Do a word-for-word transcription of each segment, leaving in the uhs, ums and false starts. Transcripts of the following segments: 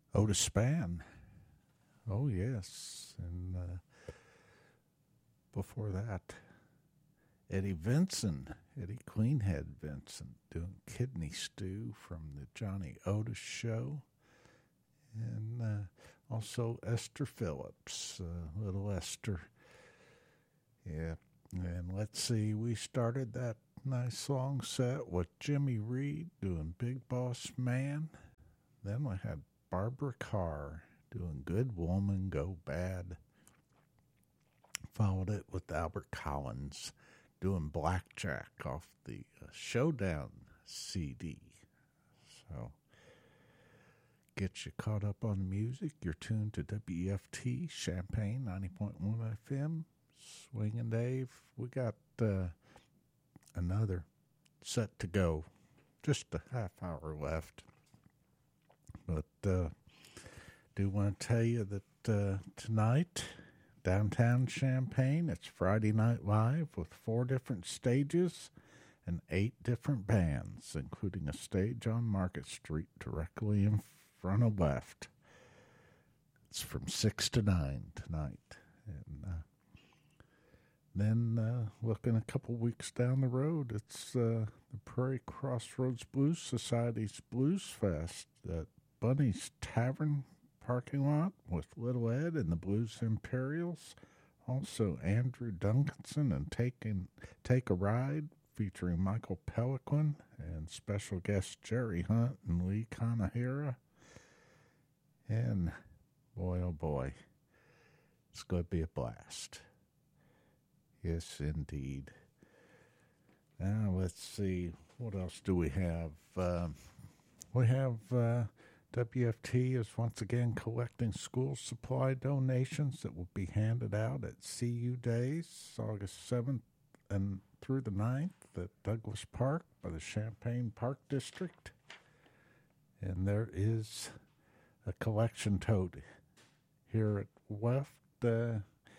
Otis Spann. Oh, yes. And uh, before that, Eddie Vinson, Eddie Queenhead Vinson, doing Kidney Stew from the Johnny Otis Show. And uh, also Esther Phillips, uh, little Esther. Yeah. And let's see, we started that nice song set with Jimmy Reed doing Big Boss Man. Then we had Barbara Carr doing Good Woman Go Bad. Followed it with Albert Collins doing Blackjack off the uh, Showdown C D. So, get you caught up on the music. You're tuned to W E F T Champaign ninety point one F M. Swingin' Dave. We got uh, another set to go. Just a half hour left. But uh, do want to tell you that uh, tonight, downtown Champaign, it's Friday Night Live with four different stages and eight different bands, including a stage on Market Street directly in front of left. It's from six to nine tonight. And uh, then uh, looking a couple weeks down the road, it's uh, the Prairie Crossroads Blues Society's Blues Fest at Bunny's Tavern parking lot with Little Ed and the Blues Imperials. Also Andrew Duncanson and Taking Take a Ride featuring Michael Pelican and special guests Jerry Hunt and Lee Kanahira. And boy, oh boy, it's going to be a blast. Yes, indeed. Now, let's see. What else do we have? Uh, we have uh, W F T is once again collecting school supply donations that will be handed out at C U Days, August seventh and through the ninth at Douglas Park by the Champaign Park District. And there is a collection tote here at Weft, uh,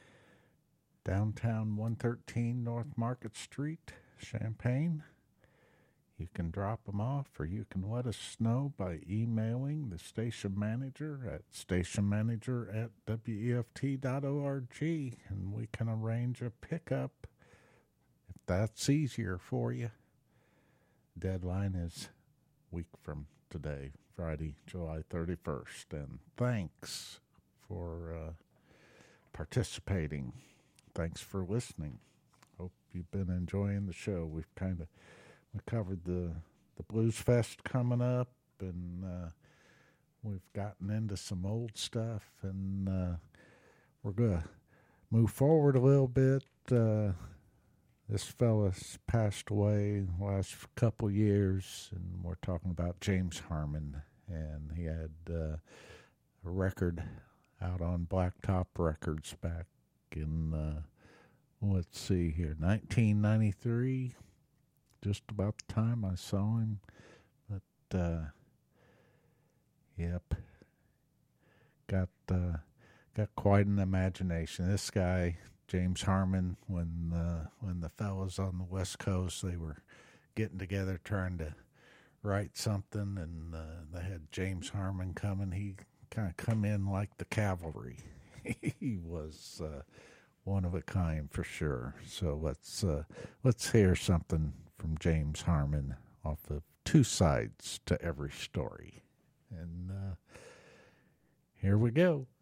downtown one thirteen North Market Street, Champaign. You can drop them off or you can let us know by emailing the station manager at stationmanager at W E F T dot org, and we can arrange a pickup if that's easier for you. Deadline is a week from today, Friday, July thirty-first. And thanks for uh, participating. Thanks for listening. Hope you've been enjoying the show. We've kind of we covered the the Blues Fest coming up, and uh, we've gotten into some old stuff, and uh, we're gonna move forward a little bit. Uh, this fella's passed away the last couple years, and we're talking about James Harmon, and he had uh, a record out on Blacktop Records back in, uh, let's see here, nineteen ninety-three, just about the time I saw him. But, uh, yep, got uh, got quite an imagination. This guy, James Harmon, when, uh, when the fellas on the West Coast, they were getting together trying to write something, and uh, they had James Harmon coming. He kind of come in like the cavalry. He was uh, one of a kind for sure. So let's uh, let's hear something from James Harmon off of Two Sides to Every Story. And uh, here we go.